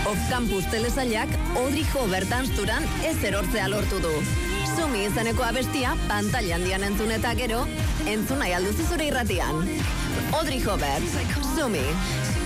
Off-campus telesailak Audrey Hobart dansturan ez erortzea lortu du. Sumi izaneko abestia pantaila handian entzun eta gero, entzun nahi alduzu zure irratian. Audrey Hobart, Sumi.